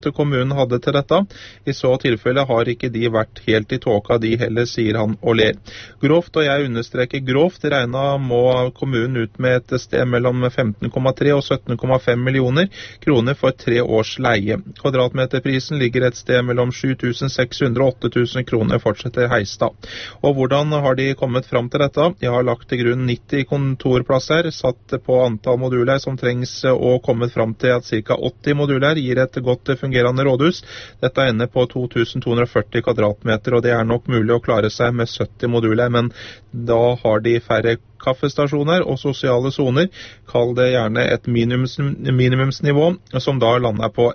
kommunen hadde til dette. I så tilfelle har ikke de vært helt i tåka de heller, sier han og ler. Grovt, og jeg understreker grovt, regnet må kommunen ut med et sted mellom 15,3 og 17,5 millioner kroner for 3 års leie. Kvadratmeterprisen ligger et sted mellom 7.600 og 8.000 kroner, fortsetter Heistad. Og hvordan har de kommet fram til dette? Jeg har lagt til grunn 90 kontorplasser, satt på antall moduler som trengs og kommet fram til at ca. 80 moduler gir et godt fungerende rådhus. Dette ender på 2240 kvadratmeter, og det er nok mulig å klare seg med 70 moduler, men da har de færre kaffestasjoner og sosiale zoner. Kall det gjerne et minimumsnivå, som da lander på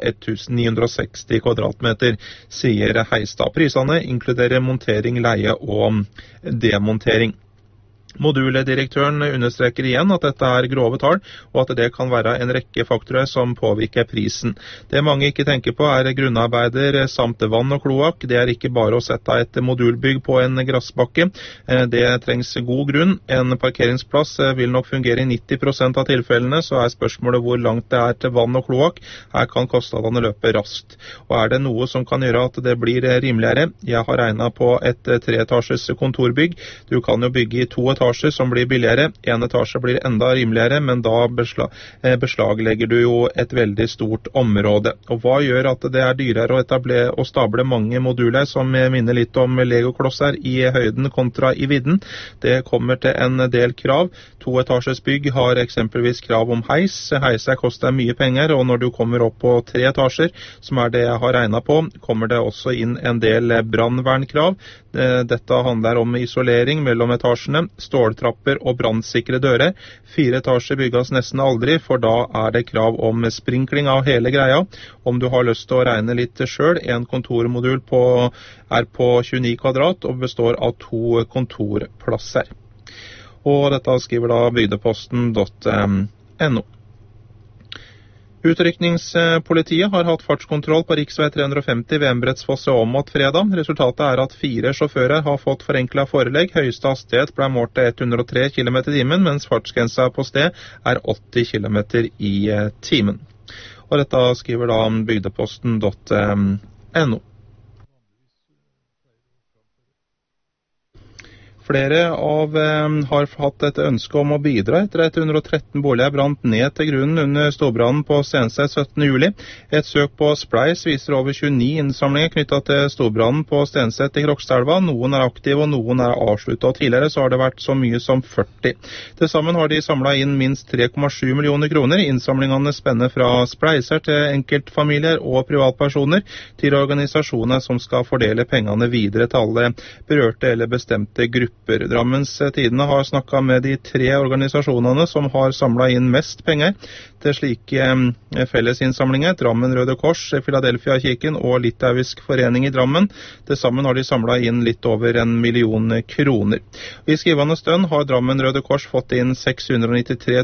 1960 kvadratmeter, sier Heistad. Prisene inkluderer montering, leie og demontering. Moduldirektøren understreker igjen at dette er grove tall, og at det kan være en rekke faktorer som påvirker prisen. Det mange ikke tenker på er grunnarbeider samt vann og kloakk. Det er ikke bare å sette et modulbygg på en grassbakke. Det trengs god grunn. En parkeringsplass vil nok fungere i 90% av tilfellene, så er spørsmålet hvor langt det er til vann og kloakk. Her kan kostnadene løpe raskt. Og er det noe som kan gjøre at det blir rimeligere? Jeg har regnet på et 3-etasjes kontorbygg. Du kan jo bygge i 2 etasjer som blir billigere. 1 etasje blir enda rimeligere, men da beslaglegger du jo et veldig stort område. Og hva gjør at det er dyrere å etablere og stable mange moduler som minner litt om legoklosser i høyden kontra i vidden? Det kommer til en del krav. 2-etasjes bygg har eksempelvis krav om heis. Heiser koster mye penger, og når du kommer opp på 3 etasjer, som er det jeg har regnet på, kommer det også inn en del brannvernkrav. Dette handler om isolering mellom etasjene, ståltrapper og brannsikre dører. 4 etasjer bygges nesten aldri, for da er det krav om sprinkling av hele greia. Om du har lyst til å regne litt selv, en kontormodul er på 29 kvadrat og består av 2 kontorplasser. Og dette skriver da bygdeposten.no. Utrykningspolitiet har hatt fartskontroll på riksvei 350 ved Embrettsfoss og Åmot fredag. Resultatet er at 4 sjåfører har fått forenklet forelegg. Høyeste hastighet ble målt til 103 km i timen, mens fartsgrensa på sted er 80 km i timen. Og dette skriver da bygdeposten.no. Flere har hatt et ønske om å bidra etter at 113 boliger brant ned til grunnen under storbrannen på Stensted 17. juli. Et søk på Spleis viser over 29 innsamlinger knyttet til storbrannen på Stensted i Krokstadelva. Noen er aktive og noen er avsluttet, og tidligere så har det vært så mye som 40. Til sammen har de samlet inn minst 3,7 millioner kroner. Innsamlingene spenner fra spleiser til enkeltfamilier og privatpersoner til organisasjoner som skal fordele pengene videre til alle berørte eller bestemte grupper. Drammens Tidende har snakket med de 3 organisasjonene som har samlet inn mest penger til slike fellesinnsamlinger. Drammen Røde Kors, Philadelphia Kirken og Litauisk forening i Drammen. Til sammen har de samlet inn litt over 1 million kroner. I skrivende stund har Drammen Røde Kors fått inn 693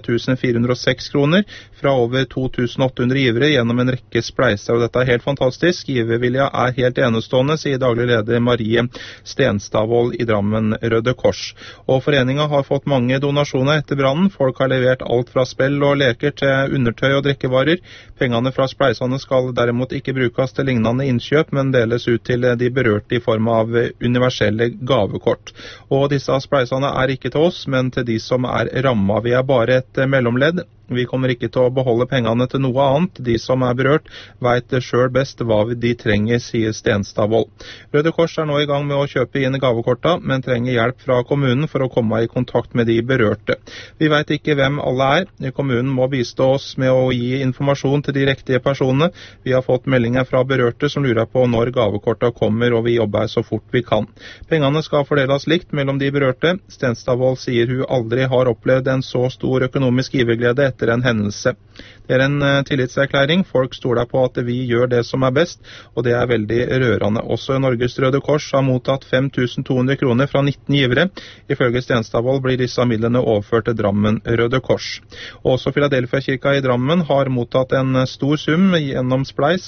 406 kroner fra over 2800 givere gjennom en rekke spleiser, og dette er helt fantastisk. Givervilja er helt enestående, sier daglig leder Marie Stenstadvold i Drammen Røde Kors. Og foreningen har fått mange donasjoner etter brannen. Folk har levert alt fra spill og leker til undertøy og drikkevarer. Pengene fra spleisene skal derimot ikke brukes til lignende innkjøp, men deles ut til de berørte i form av universelle gavekort. Og disse spleisene er ikke til oss, men til de som er rammet. Vi er bare et mellomledd. Vi kommer ikke til å beholde pengene til noe annet. De som er berørt vet selv best hva de trenger, sier Stenstadvold. Røde Kors er nå i gang med å kjøpe inn gavekorta, men trenger hjelp fra kommunen for å komme i kontakt med de berørte. Vi vet ikke hvem alle er. Kommunen må bistå oss med å gi informasjon til de riktige personene. Vi har fått meldinger fra berørte som lurer på når gavekorta kommer, og vi jobber så fort vi kan. Pengene skal fordeles likt mellom de berørte. Stenstadvold sier hun aldri har opplevd en så stor økonomisk giverglede etter en hendelse. Det er en tillitserklæring. Folk stoler på at vi gjør det som er best, og det er veldig rørende. Også Norges Røde Kors har mottatt 5.200 kroner fra 19 givere. Ifølge Stenstadvold blir disse midlene overført til Drammen Røde Kors. Også Philadelphia Kirka i Drammen har mottatt en stor sum gjennom Spleis,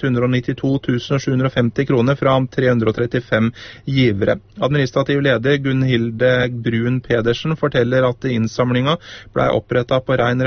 192 750 kroner fra 335 givere. Administrativ leder Gunnhilde Brun Pedersen forteller at innsamlinga ble opprettet på ren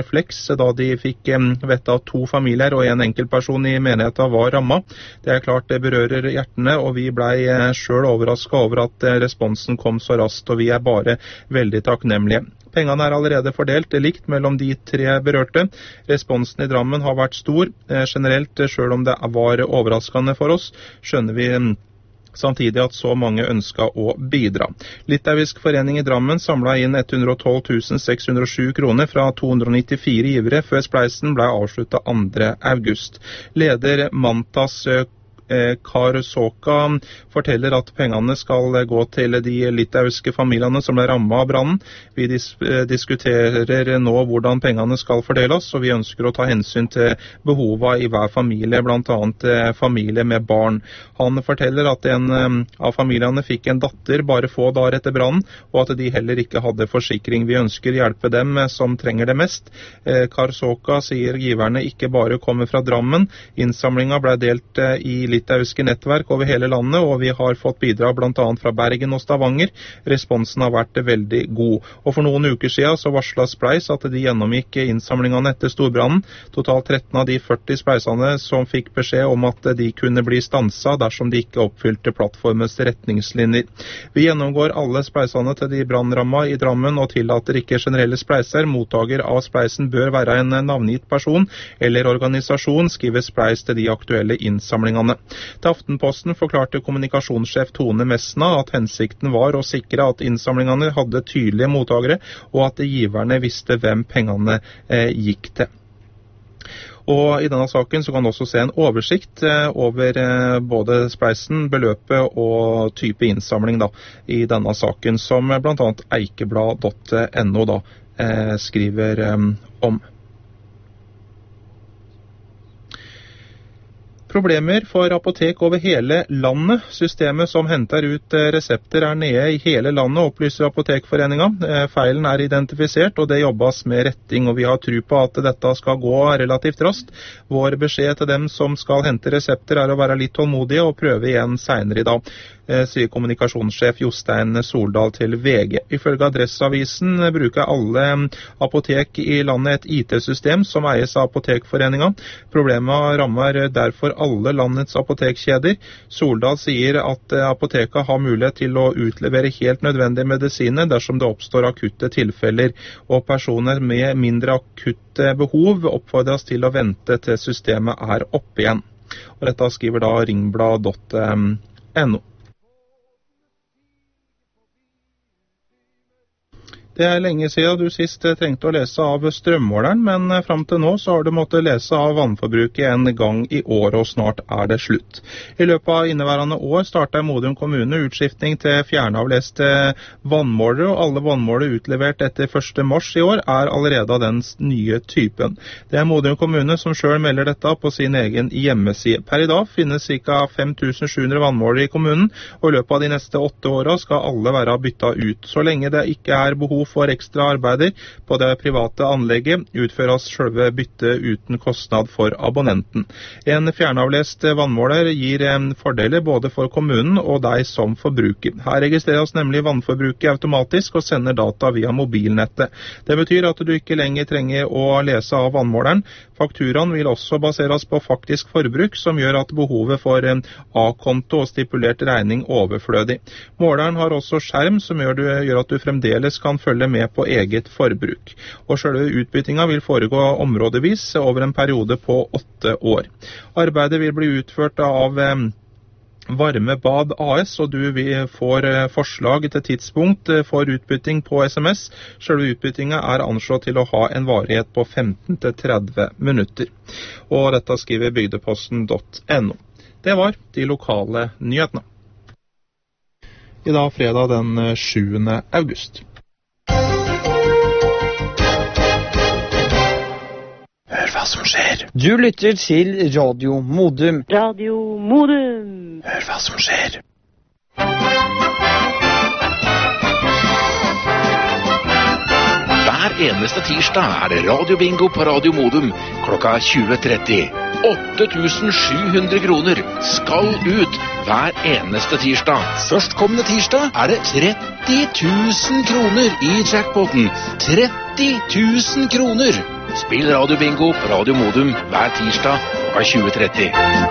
refleks da de fikk vite at 2 familier og en enkeltperson i menigheten var rammet. Det er klart det berører hjertene, og vi ble selv overrasket over at responsen kom så raskt, og vi er bare veldig takknemlige. Pengene er allerede fordelt likt mellom de 3 berørte. Responsen i Drammen har vært stor. Generelt, selv om det var overraskende for oss, skjønner vi samtidig at så mange ønsket å bidra. Litauisk forening i Drammen samlet inn 112 607 kroner fra 294 givere før spleisen ble avsluttet 2. august. Leder Mantas Karsoka forteller at pengene skal gå til de litauiske familiene som ble rammet av brannen. Vi diskuterer nå hvordan pengene skal fordeles, og vi ønsker å ta hensyn til behovene i hver familie, blant annet familie med barn. Han forteller at en av familiene fikk en datter bare få dager etter brannen, og at de heller ikke hadde forsikring. Vi ønsker hjelpe dem som trenger det mest. Karsoka sier giverne ikke bare kommer fra Drammen. Innsamlingen ble delt i litauiske nettverk over hele landet, og vi har fått bidrag blant annet fra Bergen og Stavanger. Responsen har vært veldig god. Og for noen uker siden så varslet Spleis at de gjennomgikk innsamlingene etter storbrannen. Totalt 13 av de 40 spleisene som fikk beskjed om at de kunne bli stanset dersom de ikke oppfylte plattformens retningslinjer. Vi gjennomgår alle spleisene til de brannrammede i Drammen og tillater ikke generelle spleiser. Mottager av spleisen bør være en navngitt person eller organisasjon, skriver Spleis til de aktuelle innsamlingene. Til Aftenposten forklarte kommunikasjonssjef Tone Messna at hensikten var å sikre at innsamlingene hadde tydelige mottagere, og at giverne visste hvem pengene gikk til. Og i denne saken så kan du også se en oversikt over både spleisen, beløpet og type innsamling i denne saken, som blant annet eikeblad.no skriver om. Problemer for apotek over hele landet. Systemet som henter ut resepter er nede i hele landet, opplyser Apotekforeningen. Feilen er identifisert, og det jobbes med retting, og vi har tro på at dette skal gå relativt raskt. Vår beskjed til dem som skal hente resepter er å være litt tålmodige og prøve igjen senere i dag, sier kommunikasjonssjef Jostein Soldal til VG. Ifølge Adresseavisen bruker alle apotek i landet et IT-system som eies av Apotekforeningen. Problemet rammer derfor alle landets apotekkjeder. Soldal sier at apoteket har mulighet til å utlevere helt nødvendige medisiner dersom det oppstår akutte tilfeller, og personer med mindre akutte behov oppfordres til å vente til systemet er oppe igjen. Og dette skriver ringblad.no. Det er lenge siden du sist trengte å lese av strømmåleren, men frem til nå så har du måttet lese av vannforbruket en gang i år, og snart er det slutt. I løpet av inneværende år startet Modum kommune utskiftning til fjernavleste vannmålere, og alle vannmålere utlevert etter 1. mars i år er allerede av den nye typen. Det er Modum kommune som selv melder dette på sin egen hjemmeside. Per i dag finnes ca. 5700 vannmålere i kommunen, og i løpet av de neste 8 årene skal alle være byttet ut. Så lenge det ikke er behov for ekstra arbeider på det private anlegget, utføres selve byttet uten kostnad for abonnenten. En fjernavlest vannmåler gir fordeler både for kommunen og deg som forbruker. Her registreres nemlig vannforbruket automatisk og sender data via mobilnettet. Det betyr at du ikke lenger trenger å lese av vannmåleren. Fakturaen vil også baseres på faktisk forbruk, som gjør at behovet for A-konto og stipulert regning overflødig. Måleren har også skjerm som gjør at du fremdeles kan følge med på eget forbruk. Og selve utbyttingen vil foregå områdevis over en periode på 8 år. Arbeidet vil bli utført av Varme Bad AS, og du får forslag til tidspunkt for utbytting på SMS. Selve utbyttingen er anslått til å ha en varighet på 15-30 minutter. Og dette skriver bygdeposten.no. Det var de lokale nyhetene. I dag fredag den 7. august. Hør hva som skjer. Du lytter til Radio Modum. Radio Modum. Hør hva som skjer. Hver eneste tirsdag er det radiobingo på Radio Modum klokka 20:30. 8.700 kroner skal ut hver eneste tirsdag. Førstkommende tirsdag er det 30 000 kroner i jackpoten. 30 000 kroner! Spill radiobingo på Radio Modum hver tirsdag klokka 20.30.